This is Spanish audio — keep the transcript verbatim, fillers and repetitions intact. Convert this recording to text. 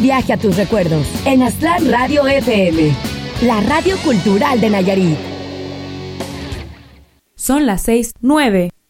Viaje a tus recuerdos en Aztlán Radio F M, la radio cultural de Nayarit. Son las seis, nueve.